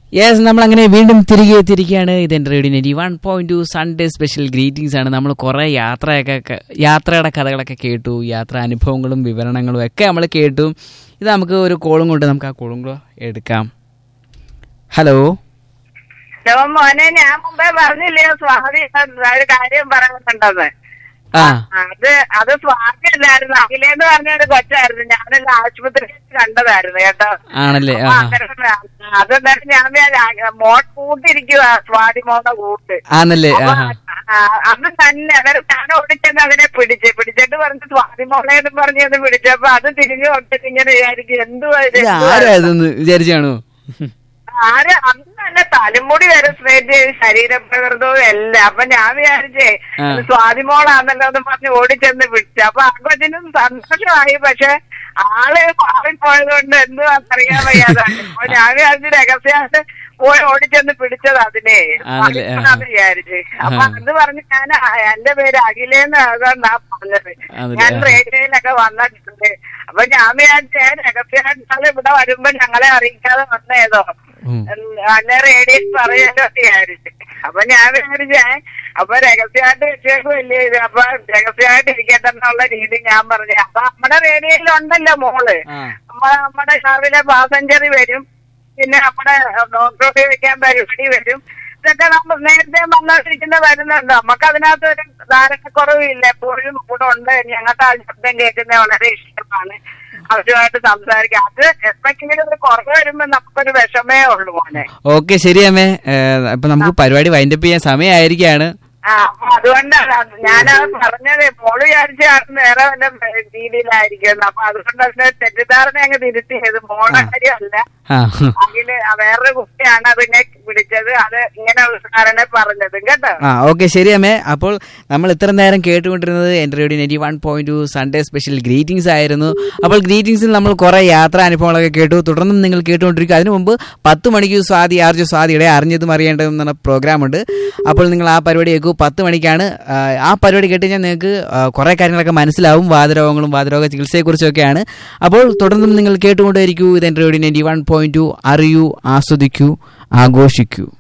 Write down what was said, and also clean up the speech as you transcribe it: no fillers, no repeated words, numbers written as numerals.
Yes, നമ്മൾ അങ്ങനെ വീണ്ടും തിരികെ എത്തിയിരിക്കുകയാണ്. ഇതെൻ്റെ റേഡിയോ 91.2 സൺഡേ സ്പെഷ്യൽ ഗ്രീറ്റിംഗ്സ് ആണ്. നമ്മൾ കുറേ യാത്രയുടെ കഥകളൊക്കെ കേട്ടു, യാത്രാ അനുഭവങ്ങളും വിവരണങ്ങളും ഒക്കെ നമ്മൾ കേട്ടു. ഇത് നമുക്ക് ഒരു കോളും കൊണ്ട് നമുക്ക് ആ കോളും കൂടെ എടുക്കാം. ഹലോ മോനെ, ഞാൻ മുമ്പേ പറഞ്ഞില്ലയോ സ്വാതി ഒരു കാര്യം പറയാനുണ്ടെന്ന്. അത് സ്വാതിയല്ലായിരുന്നു, അഖിലേന്ന് പറഞ്ഞൊരു കൊച്ചായിരുന്നു. ഞാനെല്ലാം ആശുപത്രിയിൽ കണ്ടതായിരുന്നു കേട്ടോ. ആണല്ലേ? അതെന്തായാലും ഞാൻ മോൾ കൂട്ടിരിക്കുക, സ്വാതി മോളുടെ കൂട്ട് ആണല്ലേ? അത് തന്നെ ഞാൻ ഓടിച്ചെന്ന് അതിനെ പിടിച്ചിട്ട് പറഞ്ഞ് സ്വാതി മോളേന്ന് പറഞ്ഞ് പിടിച്ചപ്പോ അത് തിരിഞ്ഞു കൊടുത്തിട്ട് ഇങ്ങനെ വിചാരിക്കും എന്തുവാ വിചാരിച്ചാണോ? അന്ന് തന്നെ തലമുടി വരെ സ്ട്രേറ്റ് ചെയ്ത് ശരീരപ്രകൃതവും എല്ലാം. അപ്പൊ ഞാൻ വിചാരിച്ചേ സ്വാതിമോളാന്നല്ലോ എന്ന് പറഞ്ഞ് ഓടിച്ചെന്ന് പിടിച്ചു. അപ്പൊ ആ കൊച്ചിനും സന്തോഷമായി. പക്ഷെ ആള് മാറിപ്പോയത് കൊണ്ട് എന്തുവാന്നറിയാൻ വയ്യാതാണ്. അപ്പൊ ഞാൻ വിചാരിച്ച് രഹസ്യമായിട്ട് പോയി ഓടിച്ചെന്ന് പിടിച്ചത് അതിനെ വിചാരിച്ച്. അപ്പൊ അത് പറഞ്ഞ് ഞാൻ എന്റെ പേര് അഖിലേന്ന് അതുകൊണ്ടാ പറഞ്ഞത്. ഞാൻ റേഡിയോയിലൊക്കെ വന്നിട്ടുണ്ട്. അപ്പൊ ഞാൻ വിചാരിച്ചേ രഹസ്യമായിട്ട് ഇവിടെ വരുമ്പോ ഞങ്ങളെ അറിയിക്കാതെ വന്നേതോ അല്ല റേഡിയോയിൽ പറയാനോ വിചാരിച്ചു. അപ്പൊ ഞാൻ വിചാരിച്ചേ അപ്പൊ രഹസ്യമായിട്ട് വെച്ചേക്കുമല്ലേ ഇത്, അപ്പൊ രഹസ്യമായിട്ട് ഇരിക്കട്ടെ എന്നുള്ള രീതി ഞാൻ പറഞ്ഞു. അപ്പൊ നമ്മുടെ റേഡിയോയിലുണ്ടല്ലോ മോള്, നമ്മുടെ രാവിലെ പാസഞ്ചറി വരും, പിന്നെ നമ്മുടെ ഡോക്ടറെ വെക്കാൻ പരിപാടി വരും. ഇതൊക്കെ നമ്മൾ നേരത്തെ വന്നോണ്ടിരിക്കുന്ന വരുന്നുണ്ട്. നമുക്ക് അതിനകത്ത് ഒരു ധാരണക്കുറവില്ല, എപ്പോഴും കൂടെ ഉണ്ട്. ഞങ്ങൾക്ക് ആ ശബ്ദം കേൾക്കുന്നത് വളരെ ഇഷ്ടമാണ്. അവരുമായിട്ട് സംസാരിക്കാം. അത് എപ്പോഴെങ്കിലും ഒരു കുറവ് വരുമ്പോ നമുക്കൊരു വിഷമേ ഉള്ളു മോനെ. ഓക്കെ, ശരി അമ്മേ. ഇപ്പൊ നമുക്ക് പരിപാടി വൈൻഡപ്പ് ചെയ്യാൻ സമയമായിരിക്കാണ്. അപ്പൊ അതുകൊണ്ടാണ് ഞാനത് പറഞ്ഞത്. മോള് വിചാരിച്ചാണ് വേറെ വല്ല രീതിയിലായിരിക്കും. അപ്പൊ അതുകൊണ്ട് അതിന്റെ തെറ്റിദ്ധാരണ അങ്ങ് തിരുത്തിയത്. മോളുടെ കാര്യമല്ല, അതില് വേറൊരു കുട്ടിയാണ് അതിനെ പിടിച്ചത്. അത് ഇങ്ങനെ ഉദാഹരണ പറഞ്ഞത് കേട്ടോ. ഓക്കെ, ശരി അമ്മേ. അപ്പോൾ നമ്മൾ ഇത്ര നേരം കേട്ടുകൊണ്ടിരുന്നത് എൻ്റെ റേഡിയോ 91.2 സൺഡേ സ്പെഷ്യൽ ഗ്രീറ്റിംഗ്സ് ആയിരുന്നു. അപ്പോൾ ഗ്രീറ്റിംഗ്സിൽ നമ്മൾ കുറെ യാത്രാ അനുഭവങ്ങളൊക്കെ കേട്ടു. തുടർന്നും നിങ്ങൾ കേട്ടുകൊണ്ടിരിക്കും. അതിനു മുമ്പ് 10 മണിക്ക് സ്വാതിയുടെ അറിഞ്ഞതും അറിയേണ്ടതും എന്ന പ്രോഗ്രാം ഉണ്ട്. അപ്പോൾ നിങ്ങൾ ആ പരിപാടി കേൾക്കൂ. 10 മണിക്കാണ്. ആ പരിപാടി കേട്ട് കഴിഞ്ഞാൽ നിങ്ങൾക്ക് കുറെ കാര്യങ്ങളൊക്കെ മനസ്സിലാവും. വാതരോഗങ്ങളും വാതരോഗ ചികിത്സയെക്കുറിച്ചൊക്കെയാണ്. അപ്പോൾ തുടർന്നും നിങ്ങൾ കേട്ടുകൊണ്ടേയിരിക്കൂ. ഇതെൻ്റെ റേഡിയോ 91.2. അറിയൂ, ആസ്വദിക്കൂ, ആഘോഷിക്കൂ.